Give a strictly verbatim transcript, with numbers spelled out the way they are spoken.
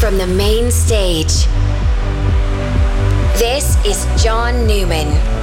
from the main stage. This is John Newman.